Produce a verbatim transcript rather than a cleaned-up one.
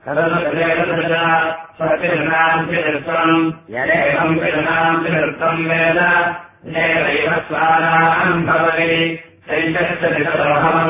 स्वतिर्नाम् चिरत्वम् यदेवम् चिरनाम् चिरत्वम् वेद येनैव स्वानाम् भवति